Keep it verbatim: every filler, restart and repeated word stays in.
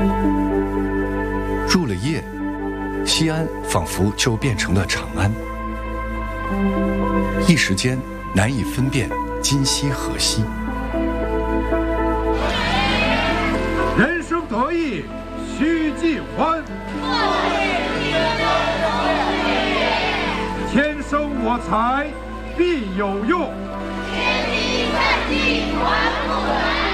入了夜，西安仿佛就变成了长安，一时间难以分辨今夕何夕。 人生得意须尽欢，天生我材必有用， 天地散尽还复来。